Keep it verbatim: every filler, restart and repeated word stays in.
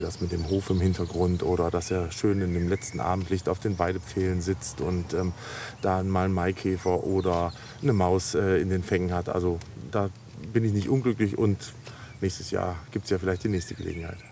Das mit dem Hof im Hintergrund oder dass er schön in dem letzten Abendlicht auf den Weidepfählen sitzt und ähm, da mal einen Maikäfer oder eine Maus äh, in den Fängen hat. Also da bin ich nicht unglücklich und nächstes Jahr gibt es ja vielleicht die nächste Gelegenheit.